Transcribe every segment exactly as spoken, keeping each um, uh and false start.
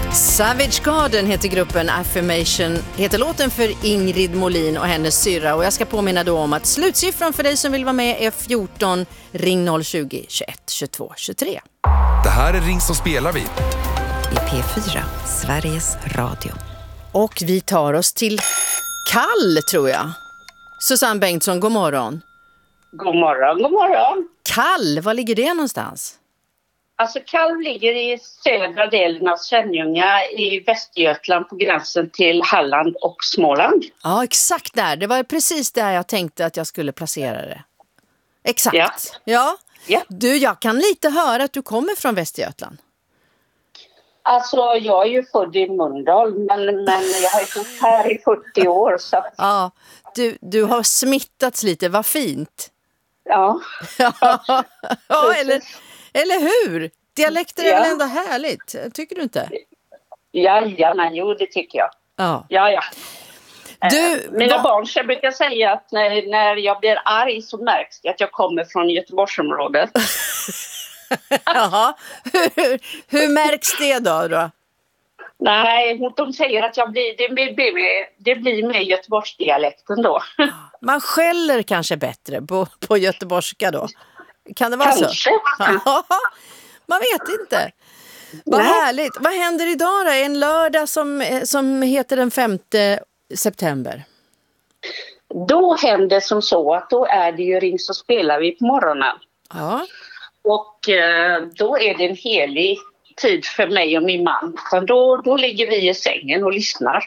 Savage Garden heter gruppen, Affirmation heter låten för Ingrid Molin och hennes syrra. Och jag ska påminna då om att slutsiffran för dig som vill vara med är fjorton. Ring noll tjugo, tjugoett, tjugotvå, tjugotre. Det här är Ring som spelar vi. I P fyra, Sveriges Radio. Och vi tar oss till Kall, tror jag. Susanne Bengtsson, god morgon. God morgon, god morgon. Kall, var ligger det någonstans? Alltså Kall ligger i södra delen av Svenljunga i Västergötland på gränsen till Halland och Småland. Ja, exakt där. Det var precis där jag tänkte att jag skulle placera det. Exakt. Ja. Ja. Ja. Du, jag kan lite höra att du kommer från Västergötland. Alltså jag är ju född i Mölndal men, men jag har ju bott här i fyrtio år. Så att, Ja, du, du har smittats lite. Vad fint. ja. Ja, eller, eller hur? Dialekter är Ja. väl ändå härligt, tycker du inte? Jajamän, jo det tycker jag. Ja. Ja, ja. Du, Mina va- barn så brukar säga att när, när jag blir arg så märks det att jag kommer från Göteborgsområdet. Jaha. Hur, hur märks det då? då? Nej, de säger att jag blir, det, blir, det blir- det blir med Göteborgsdialekten då. Man skäller kanske bättre på, på göteborgska då. Kan det vara Kanske. så? Ja, man vet inte. Vad Nej. härligt. Vad händer idag då? En lördag som, som heter den femte september. Då händer som så att då är det ju Ring så spelar vi på morgonen. Ja. Och eh, då är det en helig tid för mig och min man. Så då, då ligger vi i sängen och lyssnar.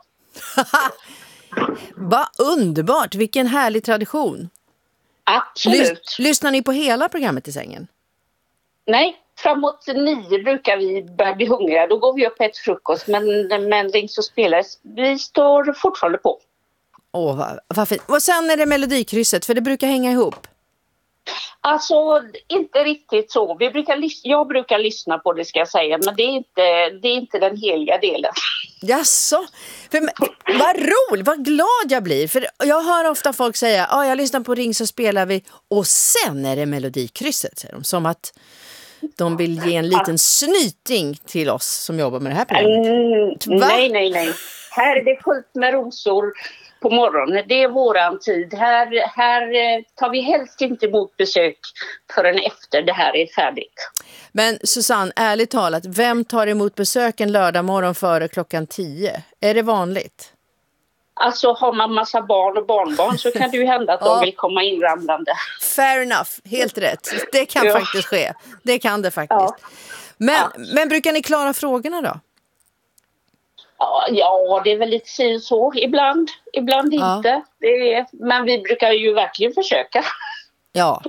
Vad underbart. Vilken härlig tradition. Absolut. Lys- lyssnar ni på hela programmet i sängen? Nej, framåt nio brukar vi börja bli hungriga. Då går vi upp och äter frukost. Men, men Ring så spelar vi står fortfarande på. Åh, vad, vad fint. Och sen är det melodikrysset, för det brukar hänga ihop. Alltså inte riktigt så. Vi brukar, lys- jag brukar lyssna på det ska jag säga. Men det är inte, det är inte den heliga delen. Jaså? För, vad roligt, vad glad jag blir. För jag hör ofta folk säga, ja, jag lyssnar på Ring så spelar vi. Och sen är det melodikrysset, säger de. Som att de vill ge en liten snyting till oss som jobbar med det här programmet. Mm, Va? nej, nej, nej. Här är det fullt med rosor på morgonen. Det är våran tid. Här, här eh, tar vi helst inte emot besök förrän efter det här är färdigt. Men Susanne, ärligt talat, vem tar emot besök en lördag morgon före klockan tio? Är det vanligt? Alltså har man massa barn och barnbarn så kan det ju hända att Ja. de vill komma inramlande. Fair enough, helt rätt. Det kan Ja. faktiskt ske. Det kan det faktiskt. Ja. Men, Ja. men brukar ni klara frågorna då? Ja, ja, det är väl lite si och så. Ibland, ibland Ja. inte. Det är, men vi brukar ju verkligen försöka. Ja.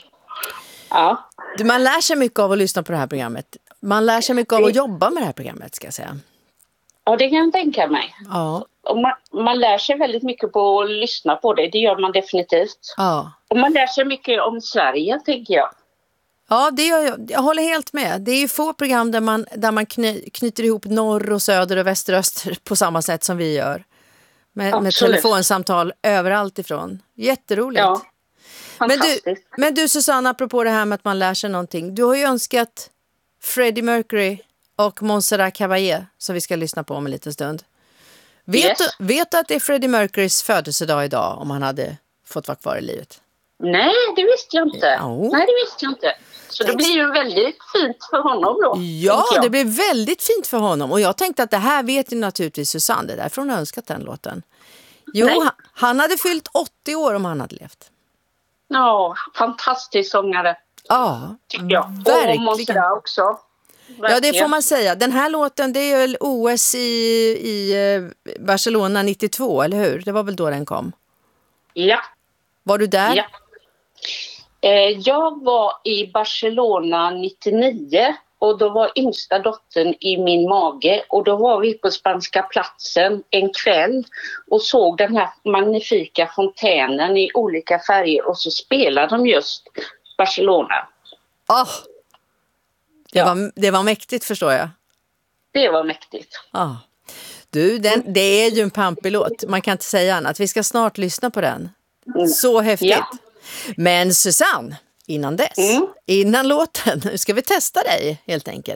Ja. Du, man lär sig mycket av att lyssna på det här programmet. Man lär sig mycket av att jobba med det här programmet, ska jag säga. Ja, det kan jag tänka mig. Ja. Och man, man lär sig väldigt mycket på att lyssna på det. Det gör man definitivt. Ja. Och man lär sig mycket om Sverige, tänker jag. Ja, det gör jag. Jag håller helt med. Det är ju få program där man, där man kny, knyter ihop norr och söder och väster och öster på samma sätt som vi gör. Med, med Absolut. telefonsamtal överallt ifrån. Jätteroligt. Ja, Men du, fantastiskt. men du Susanne, apropå det här med att man lär sig någonting. Du har ju önskat Freddie Mercury och Montserrat Caballé som vi ska lyssna på om en liten stund. Vet, Yes. du, vet du att det är Freddie Mercurys födelsedag idag om han hade fått vara kvar i livet? Nej, det visste jag inte. Ja. Nej, det visste jag inte. Så det blir ju väldigt fint för honom då. Ja, tänker jag. det blir väldigt fint för honom. Och jag tänkte att det här vet ju naturligtvis Susanne. Det är därför hon har önskat den låten. Jo, Nej. han, han hade fyllt åttio år om han hade levt. Ja, fantastisk sångare, Ja, tycker jag. Och verkligen. Montserrat också. Ja, det Verkligen. får man säga. Den här låten, det är väl O S i, i eh, Barcelona nittiotvå, eller hur? Det var väl då den kom. Ja, Var du där? ja. Eh, jag var i Barcelona nittionio och då var yngsta dottern i min mage och då var vi på Spanska platsen en kväll och såg den här magnifika fontänen i olika färger och så spelade de just Barcelona. Ah, det, Ja. var, det var mäktigt, förstår jag. Det var mäktigt. Ah. Du, den, det är ju en pampig låt. Man kan inte säga annat. Vi ska snart lyssna på den. Så häftigt. Ja. Men Susanne, innan dess, Mm. innan låten, nu ska vi testa dig helt enkelt.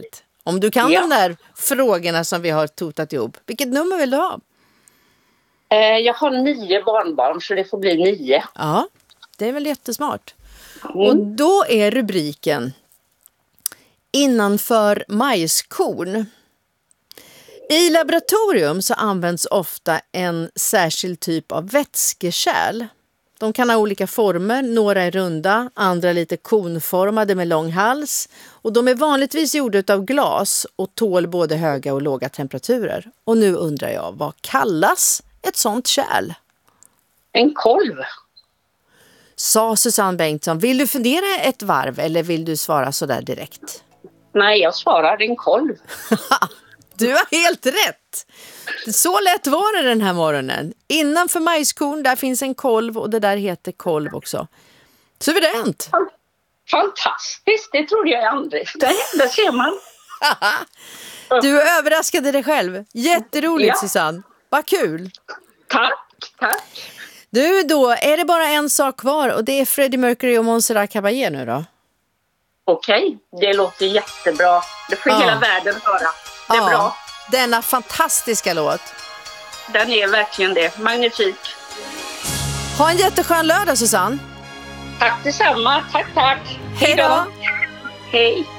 Om du kan Ja. de där frågorna som vi har totat ihop. Vilket nummer vill du ha? Eh, jag har nio barnbarn så det får bli nio. Ja, det är väl jättesmart. Mm. Och då är rubriken Innanför majskorn. I laboratorium så används ofta en särskild typ av vätskekärl. De kan ha olika former, några är runda, andra lite konformade med lång hals. Och de är vanligtvis gjorda av glas och tål både höga och låga temperaturer. Och nu undrar jag, vad kallas ett sånt kärl? En kolv. Sa Susanne Bengtsson. Vill du fundera ett varv eller vill du svara så där direkt? Nej, jag svarar en kolv. Du har helt rätt. Så lätt var det den här morgonen. Innanför majskorn där finns en kolv och det där heter kolv också. Suveränt. Fantastiskt, det trodde jag aldrig. Där, där ser man. Du överraskade dig själv. Jätteroligt, Ja. Susanne. Vad kul. Tack, tack. Du, då är det bara en sak kvar och det är Freddie Mercury och Montserrat Caballé nu då. Okej, det låter jättebra. Det får Ja. hela världen höra. Det är Ja, bra. denna fantastiska låt. Den är verkligen det. Magnifik. Ha en jätteskön lördag, Susanne. Tack detsamma. Tack, tack. Hej då. Hej.